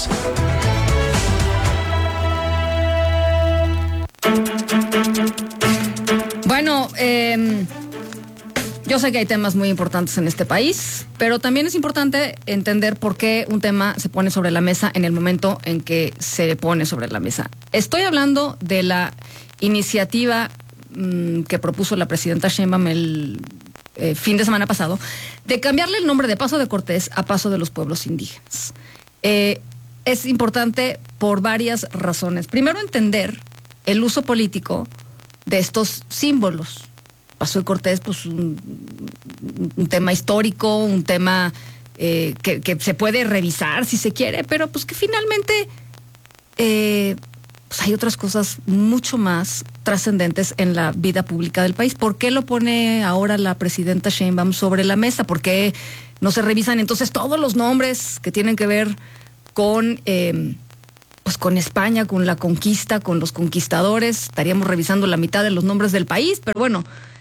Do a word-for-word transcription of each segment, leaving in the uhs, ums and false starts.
Noticias. Bueno, eh, yo sé que hay temas muy importantes en este país, pero también es importante entender por qué un tema se pone sobre la mesa en el momento en que se pone sobre la mesa. Estoy hablando de la iniciativa mmm, que propuso la presidenta Sheinbaum el eh, fin de semana pasado, de cambiarle el nombre de Paso de Cortés a Paso de los Pueblos Indígenas. Eh, es importante por varias razones. Primero, entender el uso político de estos símbolos. Paso de Cortés, pues un, un tema histórico, un tema eh, que, que se puede revisar si se quiere, pero pues que finalmente eh, pues hay otras cosas mucho más trascendentes en la vida pública del país. ¿Por qué lo pone ahora la presidenta Sheinbaum sobre la mesa? ¿Por qué no se revisan entonces todos los nombres que tienen que ver con... Eh, pues con España, con la conquista, con los conquistadores? Estaríamos revisando la mitad de los nombres del país, pero bueno,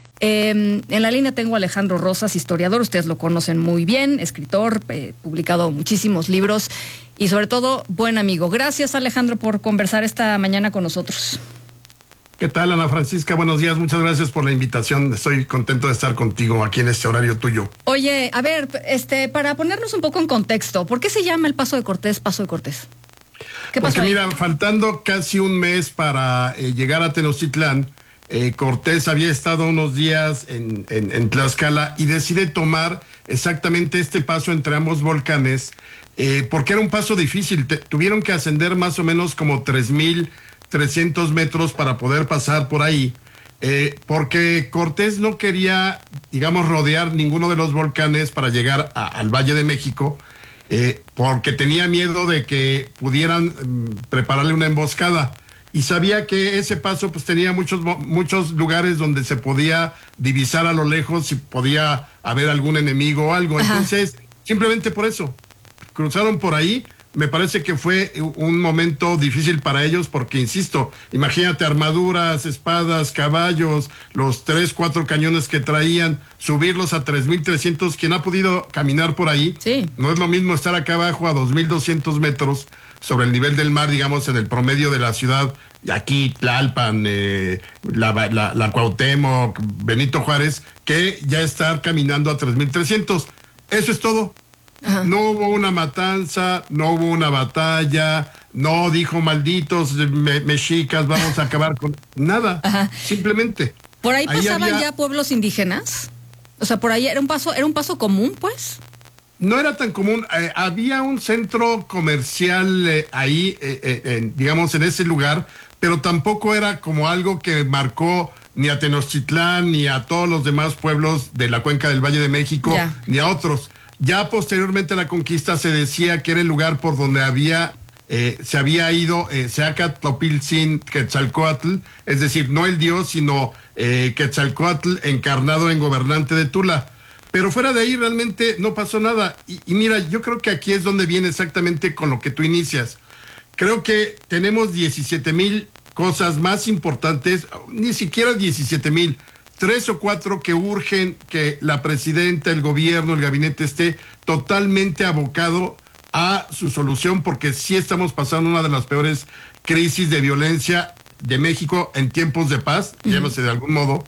eh, en la línea tengo a Alejandro Rosas, historiador, ustedes lo conocen muy bien, escritor, eh, publicado muchísimos libros y sobre todo buen amigo. Gracias, Alejandro, por conversar esta mañana con nosotros. ¿Qué tal, Ana Francisca? Buenos días, muchas gracias por la invitación. Estoy contento de estar contigo aquí en este horario tuyo. Oye, a ver, este, para ponernos un poco en contexto, ¿por qué se llama el Paso de Cortés Paso de Cortés? ¿Qué pasó? Porque ahí? mira, faltando casi un mes para eh, llegar a Tenochtitlán, eh, Cortés había estado unos días en, en, en Tlaxcala y decide tomar exactamente este paso entre ambos volcanes, eh, porque era un paso difícil. Te, tuvieron que ascender más o menos como tres mil trescientos metros para poder pasar por ahí, eh, porque Cortés no quería, digamos, rodear ninguno de los volcanes para llegar a, al Valle de México, Eh, porque tenía miedo de que pudieran um, prepararle una emboscada y sabía que ese paso pues tenía muchos muchos lugares donde se podía divisar a lo lejos si podía haber algún enemigo o algo. Ajá. Entonces simplemente por eso cruzaron por ahí. Me parece que fue un momento difícil para ellos porque, insisto, imagínate armaduras, espadas, caballos, los tres, cuatro cañones que traían, subirlos a tres mil trescientos. Quien ha podido caminar por ahí, sí. No es lo mismo estar acá abajo a dos mil doscientos metros sobre el nivel del mar, digamos, en el promedio de la ciudad, aquí Tlalpan, eh, la, la, la Cuauhtémoc, Benito Juárez, que ya estar caminando a tres mil trescientos. Eso es todo. Ajá. No hubo una matanza, no hubo una batalla, no dijo malditos me, mexicas, vamos a acabar con nada. Ajá. Simplemente. ¿Por ahí, ahí pasaban había... ya pueblos indígenas? O sea, por ahí era un paso, era un paso común, pues. No era tan común. Eh, había un centro comercial eh, ahí, eh, eh, eh, digamos, en ese lugar, pero tampoco era como algo que marcó ni a Tenochtitlán ni a todos los demás pueblos de la cuenca del Valle de México, ya. Ni a otros. Ya posteriormente a la conquista se decía que era el lugar por donde había eh, se había ido eh, Seacatlopiltzin Quetzalcóatl, es decir, no el dios, sino eh, Quetzalcóatl encarnado en gobernante de Tula. Pero fuera de ahí realmente no pasó nada. Y, y mira, yo creo que aquí es donde viene exactamente con lo que tú inicias. Creo que tenemos diecisiete mil cosas más importantes, ni siquiera diecisiete mil. Tres o cuatro que urgen que la presidenta, el gobierno, el gabinete esté totalmente abocado a su solución, porque sí estamos pasando una de las peores crisis de violencia de México en tiempos de paz, uh-huh. Llámese de algún modo.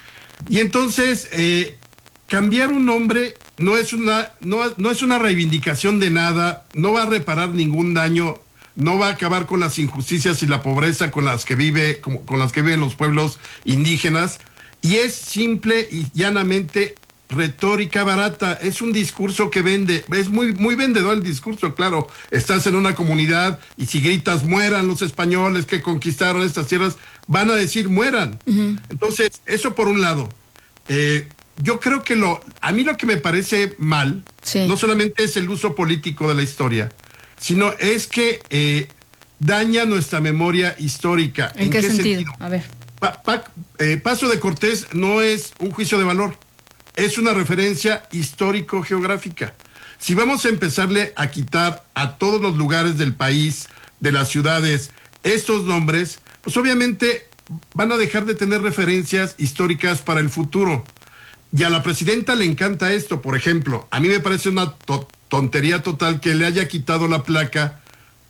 Y entonces, eh, cambiar un nombre no es una, no, no es una reivindicación de nada, no va a reparar ningún daño, no va a acabar con las injusticias y la pobreza con las que vive, con, con las que viven los pueblos indígenas. Y es simple y llanamente retórica barata, es un discurso que vende, es muy, muy vendedor el discurso, claro, estás en una comunidad y si gritas mueran los españoles que conquistaron estas tierras, van a decir mueran. Uh-huh. Entonces, eso por un lado. Eh, yo creo que lo, a mí lo que me parece mal, sí. No solamente es el uso político de la historia, sino es que eh, daña nuestra memoria histórica. ¿En, ¿En qué, qué sentido? sentido? A ver. Pa, pa, eh, Paso de Cortés no es un juicio de valor, es una referencia histórico-geográfica. Si vamos a empezarle a quitar a todos los lugares del país, de las ciudades, estos nombres, pues obviamente van a dejar de tener referencias históricas para el futuro. Y a la presidenta le encanta esto, por ejemplo, a mí me parece una to- tontería total que le haya quitado la placa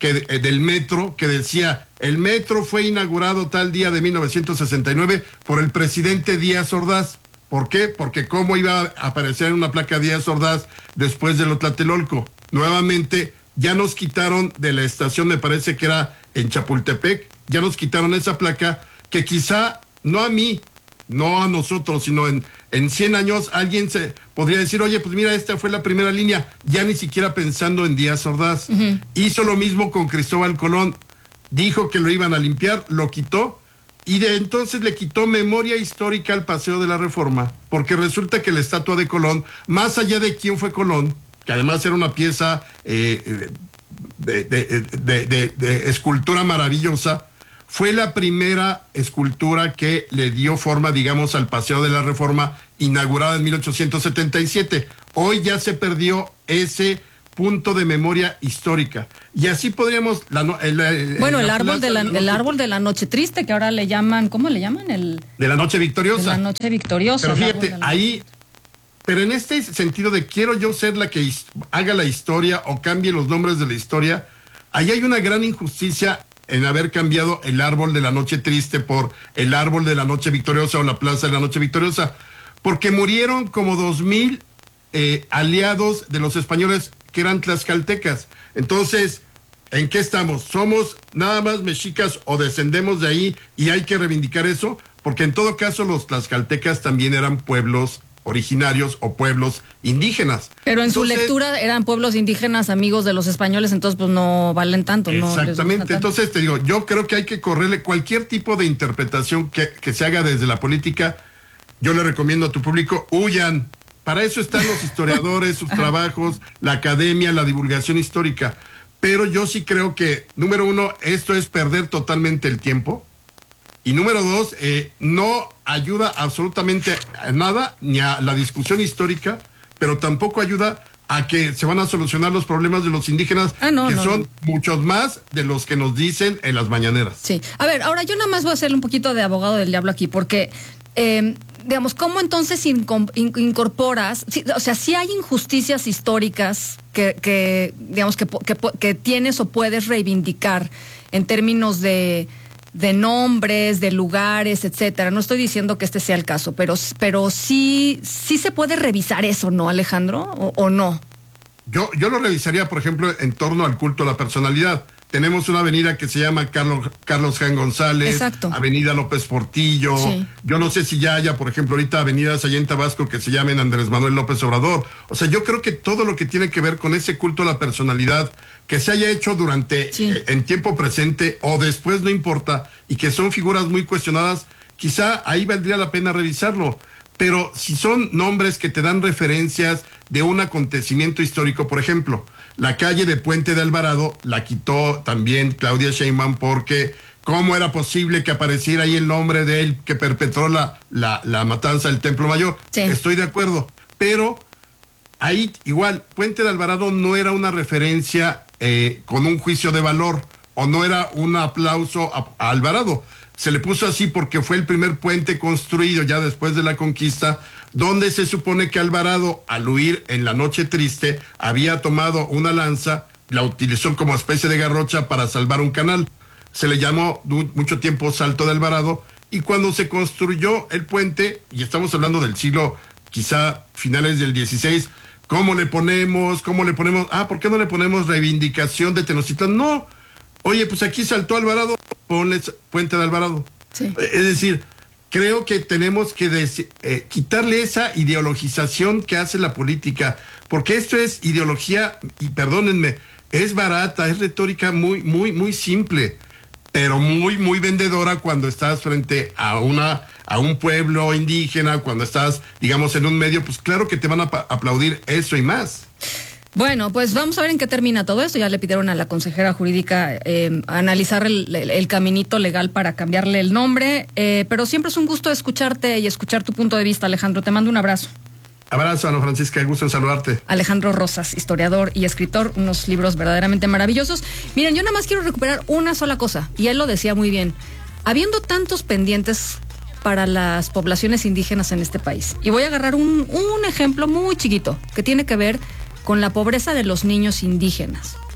que del metro, que decía, el metro fue inaugurado tal día de mil novecientos sesenta y nueve por el presidente Díaz Ordaz. ¿Por qué? Porque cómo iba a aparecer en una placa Díaz Ordaz después de lo Tlatelolco. Nuevamente, ya nos quitaron de la estación, me parece que era en Chapultepec, ya nos quitaron esa placa, que quizá, no a mí, no a nosotros, sino en, en cien años alguien se podría decir, oye, pues mira, esta fue la primera línea, ya ni siquiera pensando en Díaz Ordaz. Uh-huh. Hizo lo mismo con Cristóbal Colón, dijo que lo iban a limpiar, lo quitó, y de entonces le quitó memoria histórica al Paseo de la Reforma, porque resulta que la estatua de Colón, más allá de quién fue Colón, que además era una pieza eh, de, de, de, de, de escultura maravillosa, fue la primera escultura que le dio forma, digamos, al Paseo de la Reforma, inaugurada en mil ochocientos setenta y siete. Hoy ya se perdió ese punto de memoria histórica. Y así podríamos... La, el, el, bueno, el, la árbol de la, de la el árbol de la noche triste, que ahora le llaman, ¿cómo le llaman? El, de la noche victoriosa. De la noche victoriosa. Pero fíjate, ahí... Pero en este sentido de quiero yo ser la que haga la historia o cambie los nombres de la historia, ahí hay una gran injusticia en haber cambiado el árbol de la noche triste por el árbol de la noche victoriosa o la plaza de la noche victoriosa, porque murieron como dos mil eh, aliados de los españoles que eran tlaxcaltecas. Entonces, ¿en qué estamos? ¿Somos nada más mexicas o descendemos de ahí y hay que reivindicar eso? Porque en todo caso los tlaxcaltecas también eran pueblos originarios o pueblos indígenas. Pero en entonces, su lectura eran pueblos indígenas amigos de los españoles, entonces pues no valen tanto. Exactamente, no entonces te digo, yo creo que hay que correrle cualquier tipo de interpretación que, que se haga desde la política. Yo le recomiendo a tu público, huyan. Para eso están los historiadores, sus trabajos, la academia, la divulgación histórica. Pero yo sí creo que, número uno, esto es perder totalmente el tiempo. Y número dos, eh, no ayuda absolutamente a nada, ni a la discusión histórica, pero tampoco ayuda a que se van a solucionar los problemas de los indígenas, ah, no, que no, son no. muchos más de los que nos dicen en las mañaneras. Sí. A ver, ahora yo nada más voy a hacerle un poquito de abogado del diablo aquí, porque, eh, digamos, ¿cómo entonces incom- incorporas? Sí, o sea, sí hay injusticias históricas que, que digamos, que, que, que tienes o puedes reivindicar en términos de... de nombres, de lugares, etcétera. No estoy diciendo que este sea el caso, pero, pero sí, sí se puede revisar eso, ¿no, Alejandro? ¿O, o no? Yo, yo lo revisaría, por ejemplo, en torno al culto a la personalidad. Tenemos una avenida que se llama Carlos, Carlos Jan González, exacto. Avenida López Portillo. Sí. Yo no sé si ya haya, por ejemplo, ahorita avenidas allá en Tabasco que se llamen Andrés Manuel López Obrador. O sea, yo creo que todo lo que tiene que ver con ese culto a la personalidad que se haya hecho durante, sí. eh, en tiempo presente o después, no importa, y que son figuras muy cuestionadas, quizá ahí valdría la pena revisarlo. Pero si son nombres que te dan referencias de un acontecimiento histórico, por ejemplo, la calle de Puente de Alvarado la quitó también Claudia Sheinbaum porque ¿cómo era posible que apareciera ahí el nombre de él que perpetró la, la, la matanza del Templo Mayor? Sí. Estoy de acuerdo, pero ahí igual, Puente de Alvarado no era una referencia eh, con un juicio de valor o no era un aplauso a, a Alvarado. Se le puso así porque fue el primer puente construido ya después de la conquista, donde se supone que Alvarado, al huir en la noche triste, había tomado una lanza, la utilizó como especie de garrocha para salvar un canal. Se le llamó mucho tiempo Salto de Alvarado, y cuando se construyó el puente, y estamos hablando del siglo quizá finales del dieciséis, ¿cómo le ponemos? ¿Cómo le ponemos? Ah, ¿por qué no le ponemos reivindicación de Tenochtitlán? No. Oye, pues aquí saltó Alvarado, ponle Puente de Alvarado. Sí. Es decir, creo que tenemos que des- eh, quitarle esa ideologización que hace la política, porque esto es ideología, y perdónenme, es barata, es retórica muy, muy, muy simple, pero muy, muy vendedora cuando estás frente a una, a un pueblo indígena, cuando estás, digamos, en un medio, pues claro que te van a pa- aplaudir eso y más. Bueno, pues vamos a ver en qué termina todo esto. Ya le pidieron a la consejera jurídica eh, analizar el, el, el caminito legal para cambiarle el nombre, eh, pero siempre es un gusto escucharte y escuchar tu punto de vista, Alejandro. Te mando un abrazo. Abrazo, Ana Francisca, gusto en saludarte. Alejandro Rosas, historiador y escritor, unos libros verdaderamente maravillosos. Miren, yo nada más quiero recuperar una sola cosa, y él lo decía muy bien. Habiendo tantos pendientes para las poblaciones indígenas en este país, y voy a agarrar un, un ejemplo muy chiquito que tiene que ver con la pobreza de los niños indígenas.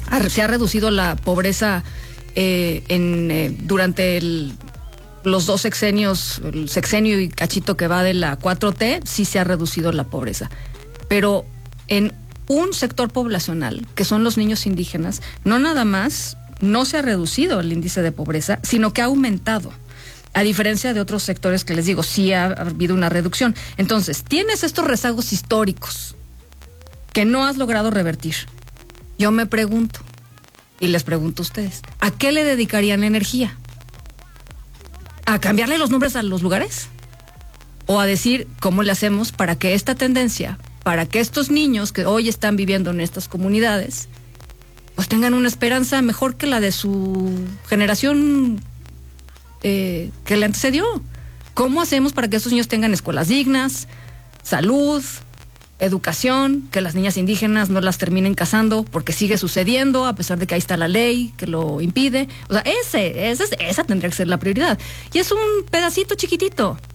se ha reducido la pobreza eh, en, eh, durante el, los dos sexenios, el sexenio y cachito que va de la cuatro T, sí se ha reducido la pobreza. Pero en un sector poblacional, que son los niños indígenas, no nada más no se ha reducido el índice de pobreza, sino que ha aumentado. A diferencia de otros sectores que les digo, sí ha habido una reducción. Entonces, tienes estos rezagos históricos que no has logrado revertir. Yo me pregunto, y les pregunto a ustedes, ¿a qué le dedicarían la energía? ¿A cambiarle los nombres a los lugares? ¿O a decir cómo le hacemos para que esta tendencia, para que estos niños que hoy están viviendo en estas comunidades, pues tengan una esperanza mejor que la de su generación eh, que le antecedió? ¿Cómo hacemos para que estos niños tengan escuelas dignas, salud, educación, que las niñas indígenas no las terminen casando porque sigue sucediendo a pesar de que ahí está la ley que lo impide? O sea, ese, ese esa tendría que ser la prioridad. Y es un pedacito chiquitito.